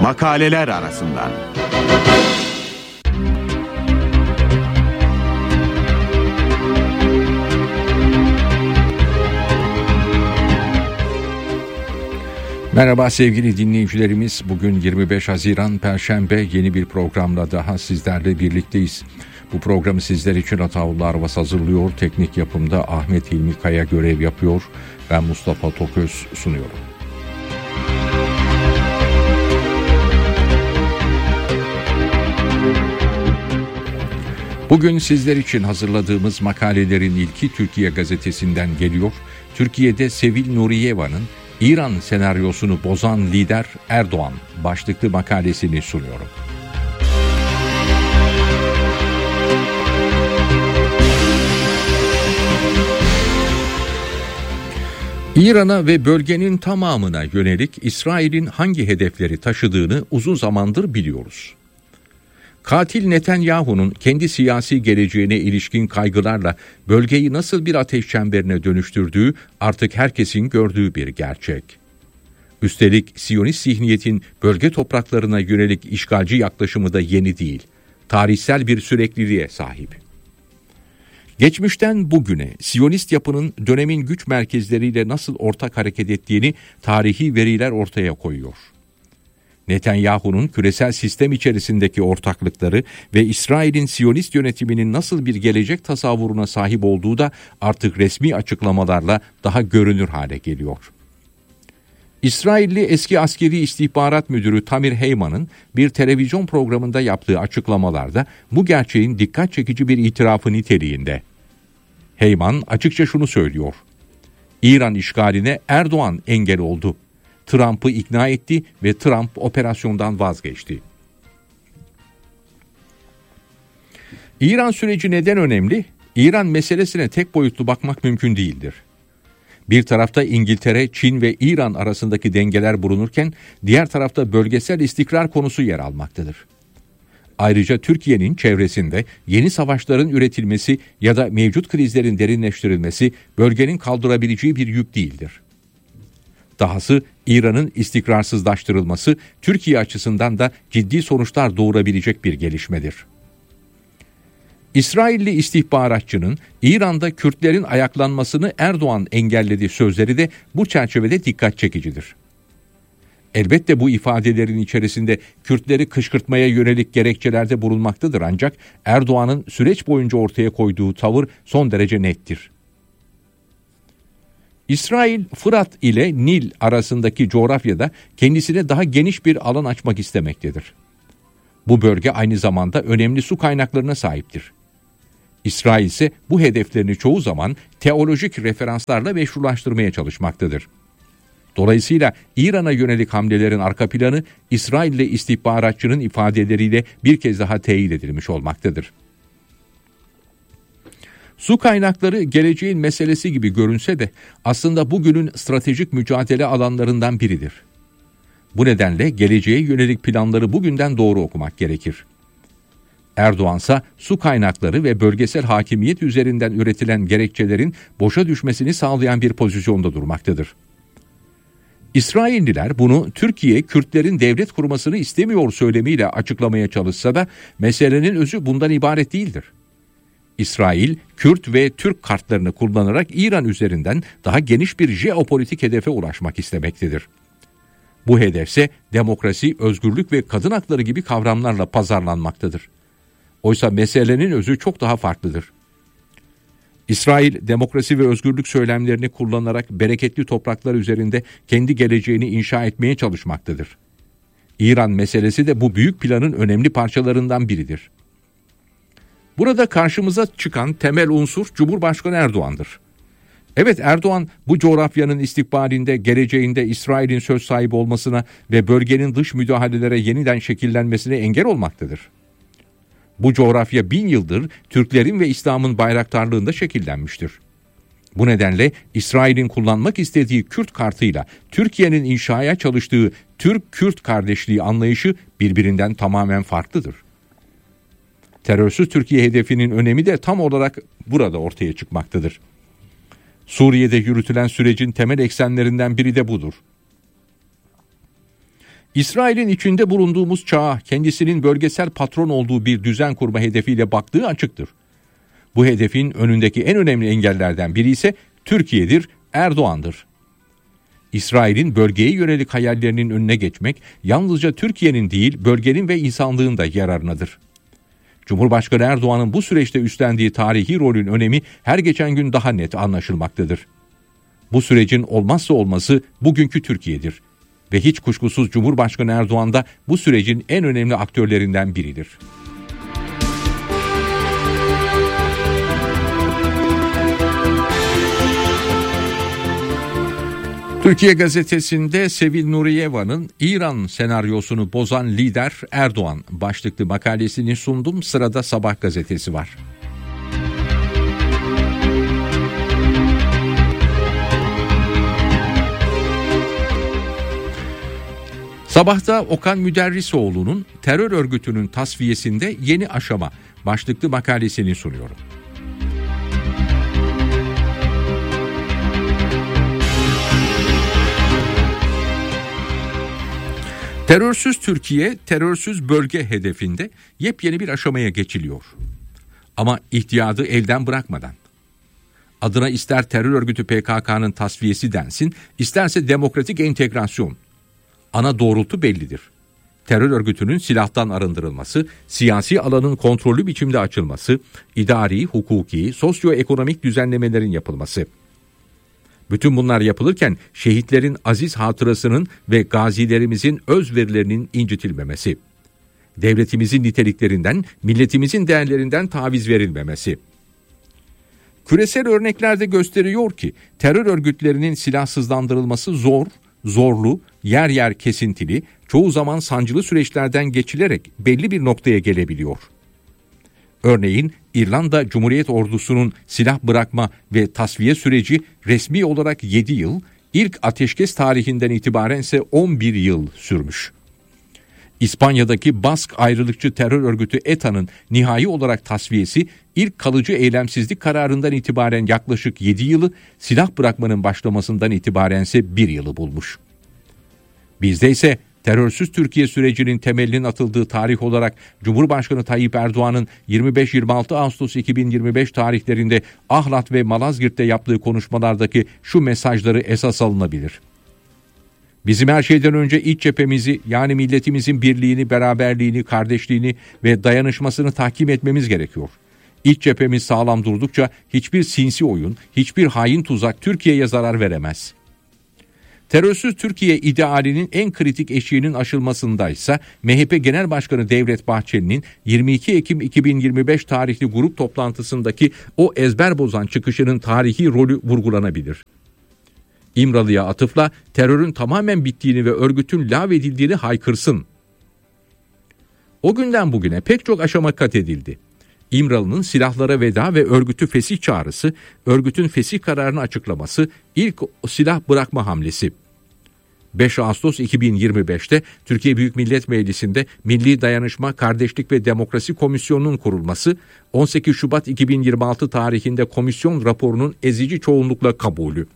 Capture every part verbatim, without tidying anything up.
Makaleler arasından. Merhaba sevgili dinleyicilerimiz. Bugün yirmi beş Haziran Perşembe, yeni bir programla daha sizlerle birlikteyiz. Bu programı sizler için Ataullah Arvas hazırlıyor. Teknik yapımda Ahmet Hilmi Kaya görev yapıyor. Ben Mustafa Toköz sunuyorum. Bugün sizler için hazırladığımız makalelerin ilki Türkiye Gazetesi'nden geliyor. Türkiye'de Sevil Nuriyeva'nın İran senaryosunu bozan lider Erdoğan başlıklı makalesini sunuyorum. İran'a ve bölgenin tamamına yönelik İsrail'in hangi hedefleri taşıdığını uzun zamandır biliyoruz. Katil Netanyahu'nun kendi siyasi geleceğine ilişkin kaygılarla bölgeyi nasıl bir ateş çemberine dönüştürdüğü artık herkesin gördüğü bir gerçek. Üstelik Siyonist zihniyetin bölge topraklarına yönelik işgalci yaklaşımı da yeni değil, tarihsel bir sürekliliğe sahip. Geçmişten bugüne Siyonist yapının dönemin güç merkezleriyle nasıl ortak hareket ettiğini tarihi veriler ortaya koyuyor. Netanyahu'nun küresel sistem içerisindeki ortaklıkları ve İsrail'in Siyonist yönetiminin nasıl bir gelecek tasavvuruna sahip olduğu da artık resmi açıklamalarla daha görünür hale geliyor. İsrailli eski askeri istihbarat müdürü Tamir Heyman'ın bir televizyon programında yaptığı açıklamalarda bu gerçeğin dikkat çekici bir itirafı niteliğinde. Heyman açıkça şunu söylüyor: İran işgaline Erdoğan engel oldu. Trump'ı ikna etti ve Trump operasyondan vazgeçti. İran süreci neden önemli? İran meselesine tek boyutlu bakmak mümkün değildir. Bir tarafta İngiltere, Çin ve İran arasındaki dengeler bulunurken diğer tarafta bölgesel istikrar konusu yer almaktadır. Ayrıca Türkiye'nin çevresinde yeni savaşların üretilmesi ya da mevcut krizlerin derinleştirilmesi bölgenin kaldırabileceği bir yük değildir. Dahası İran'ın istikrarsızlaştırılması Türkiye açısından da ciddi sonuçlar doğurabilecek bir gelişmedir. İsrailli istihbaratçının İran'da Kürtlerin ayaklanmasını Erdoğan engelledi sözleri de bu çerçevede dikkat çekicidir. Elbette bu ifadelerin içerisinde Kürtleri kışkırtmaya yönelik gerekçelerde bulunmaktadır, ancak Erdoğan'ın süreç boyunca ortaya koyduğu tavır son derece nettir. İsrail, Fırat ile Nil arasındaki coğrafyada kendisine daha geniş bir alan açmak istemektedir. Bu bölge aynı zamanda önemli su kaynaklarına sahiptir. İsrail ise bu hedeflerini çoğu zaman teolojik referanslarla meşrulaştırmaya çalışmaktadır. Dolayısıyla İran'a yönelik hamlelerin arka planı İsrailli istihbaratçının ifadeleriyle bir kez daha teyit edilmiş olmaktadır. Su kaynakları geleceğin meselesi gibi görünse de aslında bugünün stratejik mücadele alanlarından biridir. Bu nedenle geleceğe yönelik planları bugünden doğru okumak gerekir. Erdoğan ise su kaynakları ve bölgesel hakimiyet üzerinden üretilen gerekçelerin boşa düşmesini sağlayan bir pozisyonda durmaktadır. İsrailliler bunu Türkiye Kürtlerin devlet kurmasını istemiyor söylemiyle açıklamaya çalışsa da meselenin özü bundan ibaret değildir. İsrail, Kürt ve Türk kartlarını kullanarak İran üzerinden daha geniş bir jeopolitik hedefe ulaşmak istemektedir. Bu hedefse demokrasi, özgürlük ve kadın hakları gibi kavramlarla pazarlanmaktadır. Oysa meselenin özü çok daha farklıdır. İsrail, demokrasi ve özgürlük söylemlerini kullanarak bereketli topraklar üzerinde kendi geleceğini inşa etmeye çalışmaktadır. İran meselesi de bu büyük planın önemli parçalarından biridir. Burada karşımıza çıkan temel unsur Cumhurbaşkanı Erdoğan'dır. Evet, Erdoğan bu coğrafyanın istikbalinde, geleceğinde İsrail'in söz sahibi olmasına ve bölgenin dış müdahalelere yeniden şekillenmesine engel olmaktadır. Bu coğrafya bin yıldır Türklerin ve İslam'ın bayraktarlığında şekillenmiştir. Bu nedenle İsrail'in kullanmak istediği Kürt kartıyla Türkiye'nin inşaya çalıştığı Türk-Kürt kardeşliği anlayışı birbirinden tamamen farklıdır. Terörsüz Türkiye hedefinin önemi de tam olarak burada ortaya çıkmaktadır. Suriye'de yürütülen sürecin temel eksenlerinden biri de budur. İsrail'in içinde bulunduğumuz çağa kendisinin bölgesel patron olduğu bir düzen kurma hedefiyle baktığı açıktır. Bu hedefin önündeki en önemli engellerden biri ise Türkiye'dir, Erdoğan'dır. İsrail'in bölgeye yönelik hayallerinin önüne geçmek yalnızca Türkiye'nin değil, bölgenin ve insanlığın da yararınadır. Cumhurbaşkanı Erdoğan'ın bu süreçte üstlendiği tarihi rolün önemi her geçen gün daha net anlaşılmaktadır. Bu sürecin olmazsa olmazı bugünkü Türkiye'dir. Ve hiç kuşkusuz Cumhurbaşkanı Erdoğan da bu sürecin en önemli aktörlerinden biridir. Türkiye Gazetesi'nde Sevil Nuriyeva'nın İran senaryosunu bozan lider Erdoğan başlıklı makalesini sundum. Sırada Sabah gazetesi var. Sabah'ta Okan Müderrisoğlu'nun terör örgütünün tasfiyesinde yeni aşama başlıklı makalesini sunuyorum. Terörsüz Türkiye, terörsüz bölge hedefinde yepyeni bir aşamaya geçiliyor. Ama ihtiyadı elden bırakmadan. Adına ister terör örgütü P K K'nın tasfiyesi densin, isterse demokratik entegrasyon. Ana doğrultu bellidir. Terör örgütünün silahtan arındırılması, siyasi alanın kontrollü biçimde açılması, idari, hukuki, sosyoekonomik düzenlemelerin yapılması. Bütün bunlar yapılırken şehitlerin aziz hatırasının ve gazilerimizin özverilerinin incitilmemesi. Devletimizin niteliklerinden, milletimizin değerlerinden taviz verilmemesi. Küresel örnekler de gösteriyor ki terör örgütlerinin silahsızlandırılması zor, zorlu, yer yer kesintili, çoğu zaman sancılı süreçlerden geçilerek belli bir noktaya gelebiliyor. Örneğin İrlanda Cumhuriyet Ordusu'nun silah bırakma ve tasfiye süreci resmi olarak yedi yıl, ilk ateşkes tarihinden itibaren ise on bir yıl sürmüş. İspanya'daki Bask ayrılıkçı terör örgütü E T A'nın nihai olarak tasfiyesi ilk kalıcı eylemsizlik kararından itibaren yaklaşık yedi yılı, silah bırakmanın başlamasından itibaren ise bir yılı bulmuş. Bizde ise terörsüz Türkiye sürecinin temelinin atıldığı tarih olarak Cumhurbaşkanı Tayyip Erdoğan'ın yirmi beş yirmi altı Ağustos iki bin yirmi beş tarihlerinde Ahlat ve Malazgirt'te yaptığı konuşmalardaki şu mesajları esas alınabilir. Bizim her şeyden önce iç cephemizi, yani milletimizin birliğini, beraberliğini, kardeşliğini ve dayanışmasını tahkim etmemiz gerekiyor. İç cephemiz sağlam durdukça hiçbir sinsi oyun, hiçbir hain tuzak Türkiye'ye zarar veremez. Terörsüz Türkiye idealinin en kritik eşiğinin aşılmasındaysa M H P Genel Başkanı Devlet Bahçeli'nin yirmi iki Ekim iki bin yirmi beş tarihli grup toplantısındaki o ezber bozan çıkışının tarihi rolü vurgulanabilir. İmralı'ya atıfla terörün tamamen bittiğini ve örgütün lağvedildiğini haykırsın. O günden bugüne pek çok aşama kat edildi. İmralı'nın silahlara veda ve örgütü fesih çağrısı, örgütün fesih kararını açıklaması, ilk silah bırakma hamlesi. beş Ağustos iki bin yirmi beşte Türkiye Büyük Millet Meclisi'nde Milli Dayanışma, Kardeşlik ve Demokrasi Komisyonu'nun kurulması, on sekiz Şubat iki bin yirmi altı tarihinde komisyon raporunun ezici çoğunlukla kabulü.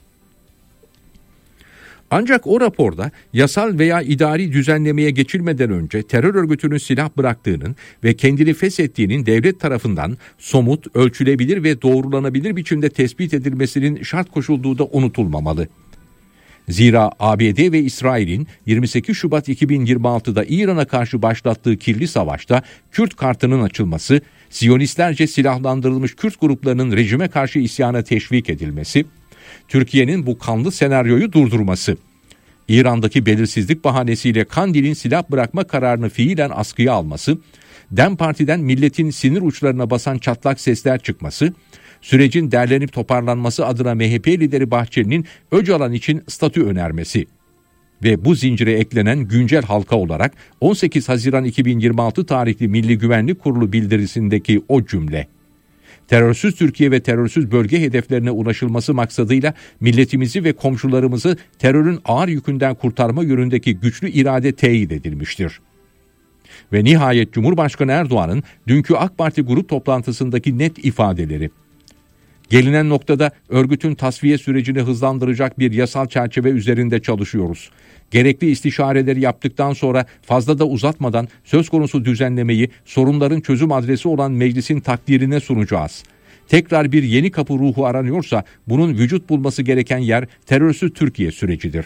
Ancak o raporda yasal veya idari düzenlemeye geçilmeden önce terör örgütünün silah bıraktığının ve kendini feshettiğinin devlet tarafından somut, ölçülebilir ve doğrulanabilir biçimde tespit edilmesinin şart koşulduğu da unutulmamalı. Zira A B D ve İsrail'in yirmi sekiz Şubat iki bin yirmi altıda İran'a karşı başlattığı kirli savaşta Kürt kartının açılması, Siyonistlerce silahlandırılmış Kürt gruplarının rejime karşı isyana teşvik edilmesi, Türkiye'nin bu kanlı senaryoyu durdurması, İran'daki belirsizlik bahanesiyle Kandil'in silah bırakma kararını fiilen askıya alması, DEM Parti'den milletin sinir uçlarına basan çatlak sesler çıkması, sürecin derlenip toparlanması adına M H P lideri Bahçeli'nin Öcalan için statü önermesi ve bu zincire eklenen güncel halka olarak on sekiz Haziran iki bin yirmi altı tarihli Milli Güvenlik Kurulu bildirisindeki o cümle. Terörsüz Türkiye ve terörsüz bölge hedeflerine ulaşılması maksadıyla milletimizi ve komşularımızı terörün ağır yükünden kurtarma yönündeki güçlü irade teyit edilmiştir. Ve nihayet Cumhurbaşkanı Erdoğan'ın dünkü AK Parti grup toplantısındaki net ifadeleri. Gelinen noktada örgütün tasfiye sürecini hızlandıracak bir yasal çerçeve üzerinde çalışıyoruz. Gerekli istişareleri yaptıktan sonra fazla da uzatmadan söz konusu düzenlemeyi sorunların çözüm adresi olan meclisin takdirine sunacağız. Tekrar bir yeni kapı ruhu aranıyorsa bunun vücut bulması gereken yer terörsüz Türkiye sürecidir.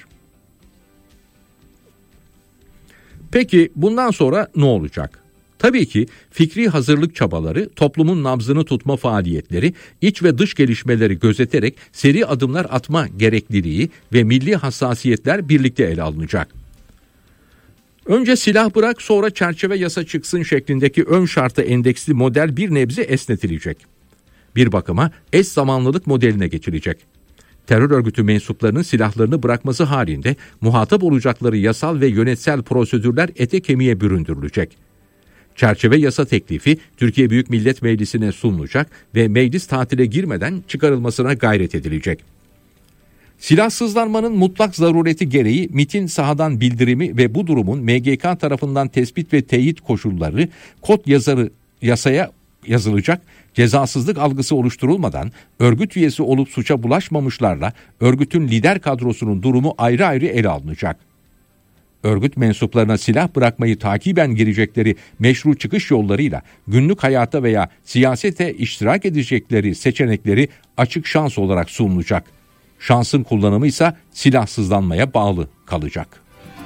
Peki bundan sonra ne olacak? Tabii ki fikri hazırlık çabaları, toplumun nabzını tutma faaliyetleri, iç ve dış gelişmeleri gözeterek seri adımlar atma gerekliliği ve milli hassasiyetler birlikte ele alınacak. Önce silah bırak, sonra çerçeve yasa çıksın şeklindeki ön şartı endeksli model bir nebze esnetilecek. Bir bakıma eş zamanlılık modeline geçilecek. Terör örgütü mensuplarının silahlarını bırakması halinde muhatap olacakları yasal ve yönetsel prosedürler ete kemiğe büründürülecek. Çerçeve yasa teklifi Türkiye Büyük Millet Meclisi'ne sunulacak ve meclis tatile girmeden çıkarılmasına gayret edilecek. Silahsızlanmanın mutlak zarureti gereği MİT'in sahadan bildirimi ve bu durumun M G K tarafından tespit ve teyit koşulları kod yazarı yasaya yazılacak, cezasızlık algısı oluşturulmadan örgüt üyesi olup suça bulaşmamışlarla örgütün lider kadrosunun durumu ayrı ayrı ele alınacak. Örgüt mensuplarına silah bırakmayı takiben girecekleri meşru çıkış yollarıyla günlük hayata veya siyasete iştirak edecekleri seçenekleri açık şans olarak sunulacak. Şansın kullanımı ise silahsızlanmaya bağlı kalacak.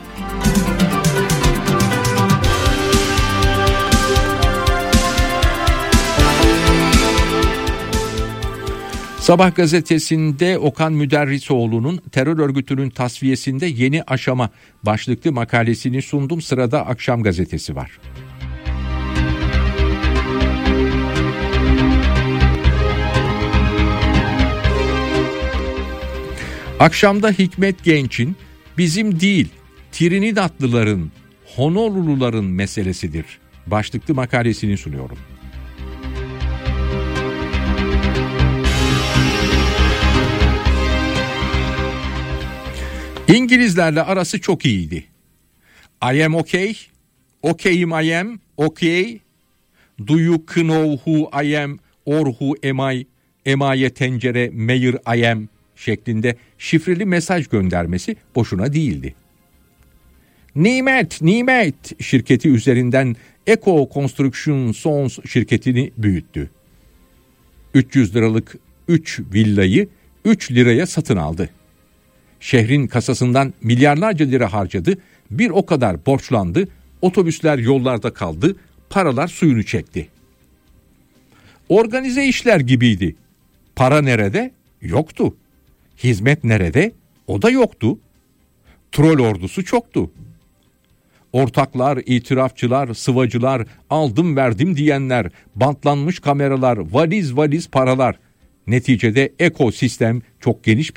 Sabah gazetesinde Okan Müderrisoğlu'nun terör örgütünün tasfiyesinde yeni aşama başlıklı makalesini sundum. Sırada Akşam gazetesi var. Akşamda Hikmet Genç'in bizim değil Trinidadlıların, Honoluluların meselesidir başlıklı makalesini sunuyorum. İngilizlerle arası çok iyiydi. I am okay, okay'im I am, okay. Do you know who I am or who am I, emaye tencere, mayor I am şeklinde şifreli mesaj göndermesi boşuna değildi. Nimet, Nimet şirketi üzerinden Eco Construction Sons şirketini büyüttü. üç yüz liralık üç villayı üç liraya satın aldı. Şehrin kasasından milyarlarca lira harcadı, bir o kadar borçlandı, otobüsler yollarda kaldı, paralar suyunu çekti. Organize işler gibiydi. Para nerede? Yoktu. Hizmet nerede? O da yoktu. Troll ordusu çoktu. Ortaklar, itirafçılar, sıvacılar, aldım verdim diyenler, bantlanmış kameralar, valiz valiz paralar. Neticede ekosistem çok geniş bir